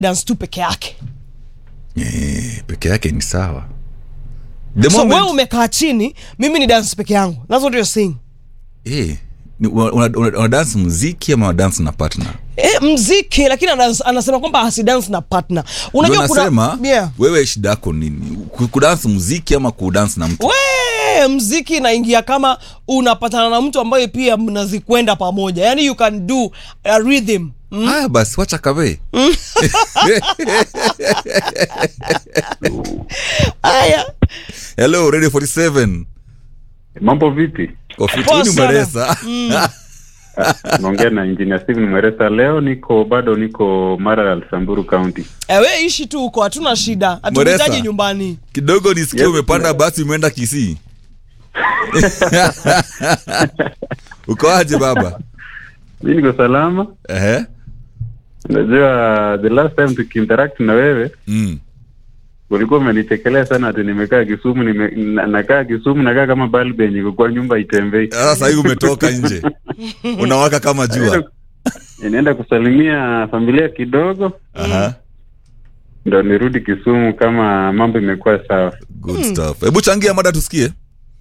dance tu peke yake. Peke yake ni sawa. So wewe umekaa chini, mimi ni dance peke yangu. That's what you're saying. Una dance muziki ama dance na partner? Muziki, lakini anasema kwamba hasi dance na partner. Unajua kuna wewe shida yako nini? Kudance muziki ama kudance na mtu? Muziki inaingia kama unapatana na mtu ambaye pia mnazikwenda pamoja. Yani you can do a rhythm. Haya basi wacha kawe. Aya. Hello Radio 47. Mambo vipi? Ofituni Mweresa. Naongea na Engineer Steven Mweresa. Leo bado niko Maralal, Samburu County. Wewe ishi tu huko, hatuna shida. Hatuhitaji nyumbani. Kidogo nisikie umepanda basi umeenda Kisii. Uko aje baba? Mimi niko salama. Unajua the last time tukiinteract na wewe, ulikuwa umenichekelea sana ati nimekaa Kisumu, nakaa Kisumu, nakaa kama balbu yenye kwa nyumba itembei. Sasa hivi umetoka nje. Unawaka kama jua. Inaenda kusalimia familia kidogo. Ndio nirudi Kisumu kama mambo imekuwa sawa. Good stuff. Hebu changia mada tusikie.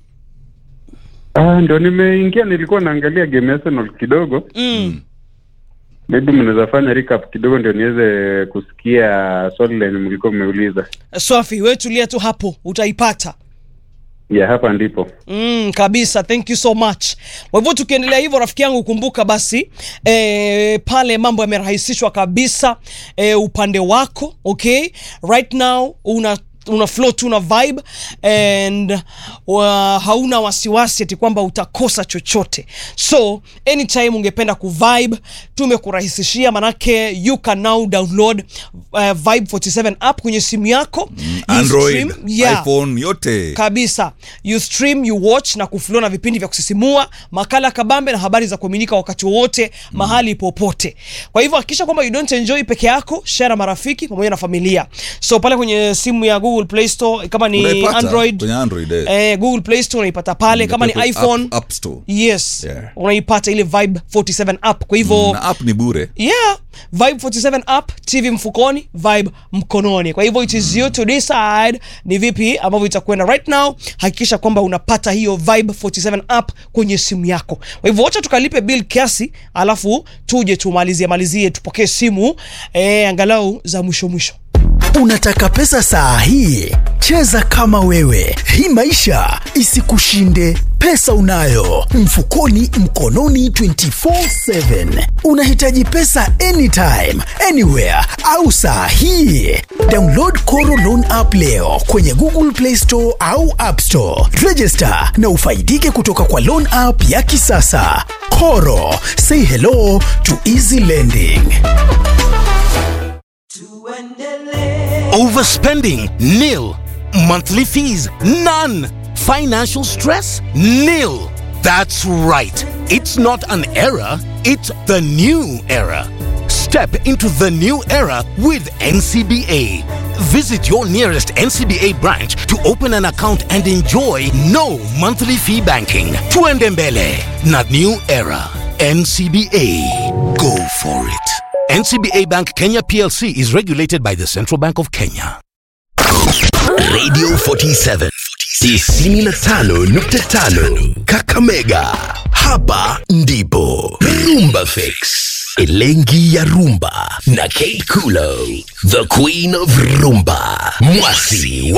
Ndio nimeingia, nilikuwa naangalia game ya Arsenal kidogo. Maybe mnaweza fanya recap kidogo ndio niweze kusikia swali lenye mlikuwa mmeuliza. Swafi, wewe tulia tu hapo, utaipata. Hapa ndipo. Kabisa, thank you so much. Kwa hivyo tukiendelea hivyo rafiki yangu, kumbuka basi pale mambo yamerahisishwa kabisa upande wako, okay? Right now una flow tu na vibe and hauna wasiwasi ati kwamba utakosa chochote. So anytime ungependa kuvibe, tumekurahisishia, manake you can now download Vibe 47 app kwenye simu yako, Android, iPhone, yote kabisa. You stream, you watch na kuflow na vipindi vya kusisimua, makala kabambe na habari za kuaminika wakati wote, mahali popote. Kwa hivyo hakikisha kwamba you don't enjoy peke yako, share na marafiki pamoja na familia. So pale kwenye simu ya Google Play Store, kama ni unaipata, Android, Google Play Store unaipata pale. Kama ni iPhone, App Store. Yes, unaipata ile Vibe 47 app. Kwa hivyo app ni bure. Vibe 47 app, TV mfukoni, Vibe mkononi. Kwa hivyo it is you to decide ni vipi ambavyo itakwenda. Right now hakikisha kwamba unapata hiyo Vibe 47 app kwenye simu yako. Kwa hivyo acha tukalipe bill kiasi, alafu tuje tumalizie tupokee simu angalau za mwisho. Unataka pesa saa hii? Cheza kama wewe. Hii maisha isikushinde. Pesa unayo mfukoni, mkononi 24/7. Unahitaji pesa anytime, anywhere au saa hii. Download Koro Loan app leo kwenye Google Play Store au App Store. Register na ufaidike kutoka kwa loan app ya kisasa. Koro, say hello to easy lending. Overspending? Nil. Monthly fees? None. Financial stress? Nil. That's right. It's not an era, it's the new era. Step into the new era with NCBA. Visit your nearest NCBA branch to open an account and enjoy no monthly fee banking. Tuende mbele na new era. NCBA. Go for it. NCBA Bank Kenya PLC is regulated by the Central Bank of Kenya. Radio 47 95.5 Kakamega. Hapa ndipo Rumba Fix, Elengi ya Rumba na Kate Kulo, the Queen of Rumba, Mwasi wa